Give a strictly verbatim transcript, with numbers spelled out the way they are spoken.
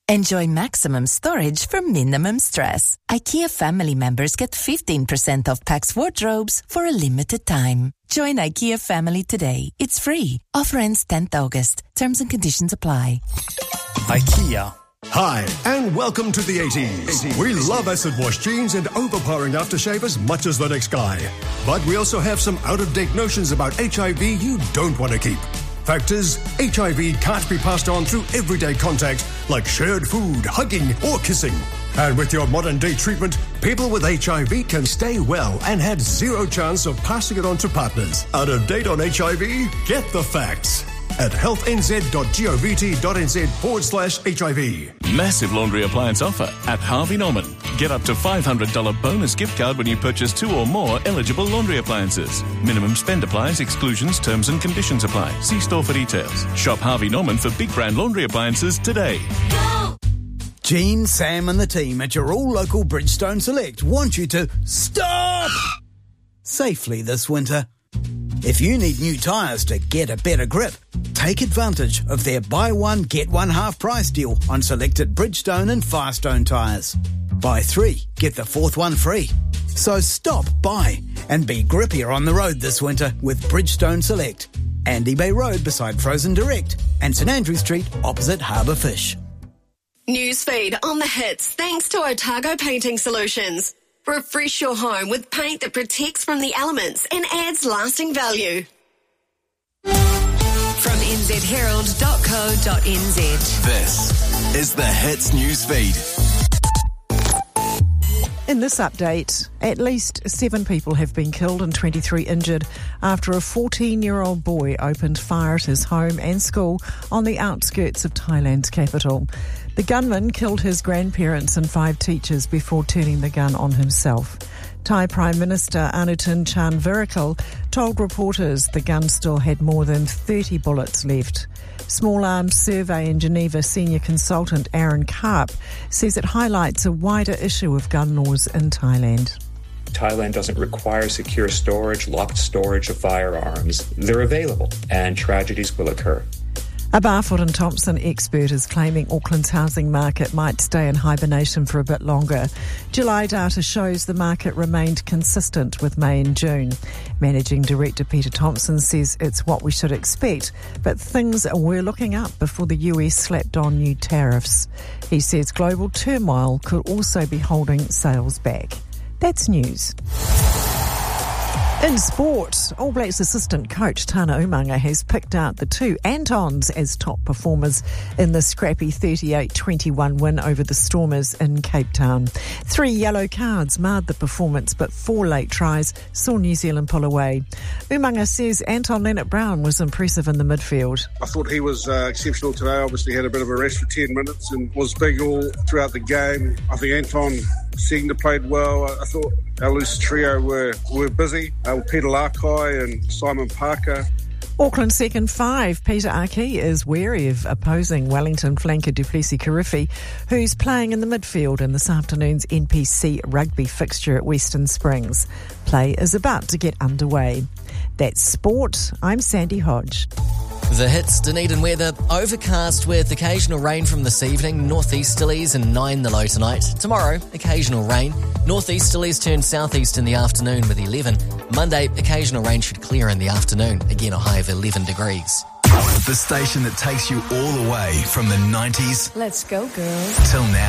Enjoy maximum storage for minimum stress. IKEA family members get fifteen percent off Pax wardrobes for a limited time. Join IKEA family today. It's free. Offer ends tenth August. Terms and conditions apply. IKEA. Hi, and welcome to the eighties. We love acid wash jeans and overpowering aftershave as much as the next guy. But we also have some out-of-date notions about H I V you don't want to keep. Fact is, H I V can't be passed on through everyday contact like shared food, hugging or kissing. And with your modern-day treatment, people with H I V can stay well and have zero chance of passing it on to partners. Out of date on H I V? Get the facts at healthnz.govt.nz forward slash HIV. Massive laundry appliance offer at Harvey Norman. Get up to five hundred dollars bonus gift card when you purchase two or more eligible laundry appliances. Minimum spend applies, exclusions, terms and conditions apply. See store for details. Shop Harvey Norman for big brand laundry appliances today. Go! Gene, Sam and the team at your all-local Bridgestone Select want you to stop safely this winter. If you need new tyres to get a better grip, take advantage of their buy one, get one half price deal on selected Bridgestone and Firestone tyres. Buy three, get the fourth one free. So stop, buy, and be grippier on the road this winter with Bridgestone Select. Andy Bay Road beside Frozen Direct and St Andrew Street opposite Harbour Fish. Newsfeed on the hits thanks to Otago Painting Solutions. Refresh your home with paint that protects from the elements and adds lasting value. From n z herald dot co dot n z. This is the Hits News Feed. In this update, at least seven people have been killed and twenty-three injured after a fourteen-year-old boy opened fire at his home and school on the outskirts of Thailand's capital. The gunman killed his grandparents and five teachers before turning the gun on himself. Thai Prime Minister Anutin Charnvirakul told reporters the gun still had more than thirty bullets left. Small Arms Survey in Geneva senior consultant Aaron Karp says it highlights a wider issue of gun laws in Thailand. Thailand doesn't require secure storage, locked storage of firearms. They're available, and tragedies will occur. A Barfoot and Thompson expert is claiming Auckland's housing market might stay in hibernation for a bit longer. July data shows the market remained consistent with May and June. Managing Director Peter Thompson says it's what we should expect, but things were looking up before the U S slapped on new tariffs. He says global turmoil could also be holding sales back. That's news. In sport, All Blacks assistant coach Tana Umaga has picked out the two Antons as top performers in the scrappy thirty-eight twenty-one win over the Stormers in Cape Town. Three yellow cards marred the performance, but four late tries saw New Zealand pull away. Umaga says Anton Leonard-Brown was impressive in the midfield. I thought he was uh, exceptional today. Obviously had a bit of a rest for ten minutes and was big all throughout the game. I think Anton Segner played well. I thought our loose trio were, were busy. Uh, Peter Larkai and Simon Parker. Auckland's second five, Peter Aki, is wary of opposing Wellington flanker Duplessis Kirifi, who's playing in the midfield in this afternoon's N P C rugby fixture at Western Springs. Play is about to get underway. That's sport. I'm Sandy Hodge. The hits, Dunedin weather, overcast with occasional rain from this evening, northeasterlies and nine the low tonight. Tomorrow, occasional rain. Northeasterlies turn southeast in the afternoon with eleven. Monday, occasional rain should clear in the afternoon, again a high of eleven degrees. The station that takes you all the way from the nineties. Let's go, girls. Till now.